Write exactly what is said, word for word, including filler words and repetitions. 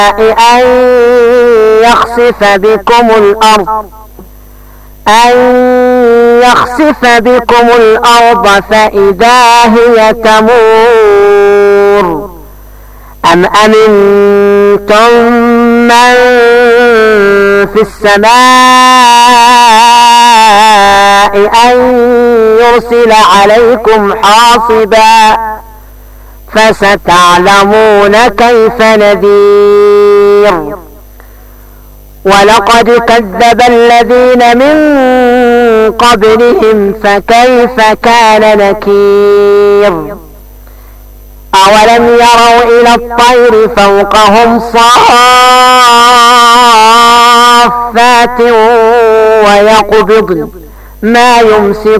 أن يخسف بكم الأرض أن يخسف بكم الأرض فإذا هي تمور أم أمنتم من في السماء أن يرسل عليكم حاصبا فستعلمون كيف نذير. ولقد كذب الذين من قبلهم فكيف كان نكير. أولم يروا إلى الطير فوقهم صافات ويقبضن ما يمسكون